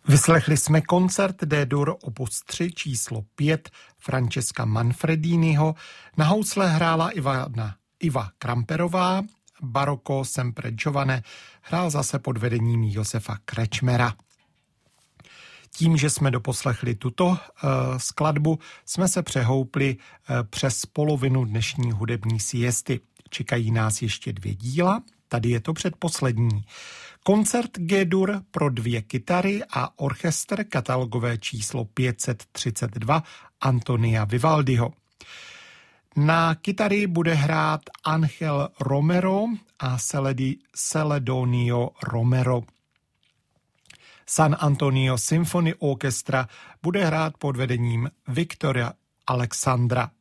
Vyslechli jsme koncert D-dur opus 3 číslo 5 Francesca Manfrediniho. Na housle hrála Iva Kramperová, baroko sempre giovane hrál zase pod vedením Josefa Krečmera. Tím, že jsme doposlechli tuto skladbu, jsme se přehoupli přes polovinu dnešní hudební siesty. Čekají nás ještě 2 díla, tady je to předposlední. Koncert G-dur pro 2 kytary a orchestr, katalogové číslo 532 Antonia Vivaldiho. Na kytary bude hrát Angel Romero a Celedonio Romero. San Antonio Symphony Orchestra bude hrát pod vedením Viktora Alexandra.